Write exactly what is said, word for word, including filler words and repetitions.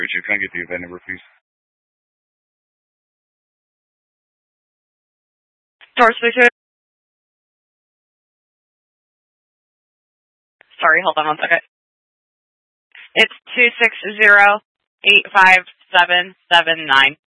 Richard, can I get the event number, please? Source, please. Sorry, hold on one second. It's two six zero eight five seven seven nine.